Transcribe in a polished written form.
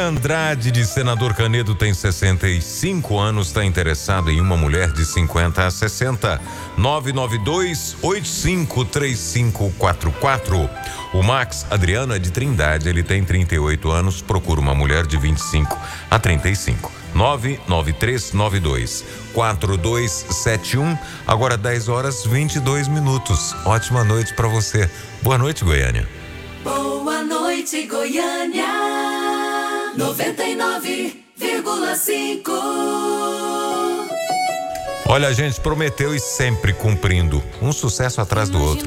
Andrade, de Senador Canedo, tem 65 anos, está interessado em uma mulher de 50 a 60. 992-853544. O Max Adriano é de Trindade, ele tem 38 anos, procura uma mulher de 25 a 35. 99392-4271. Agora 10h22. Ótima noite para você. Boa noite, Goiânia. Boa noite, Goiânia. 99,5. Olha, a gente prometeu e sempre cumprindo. Um sucesso atrás do outro.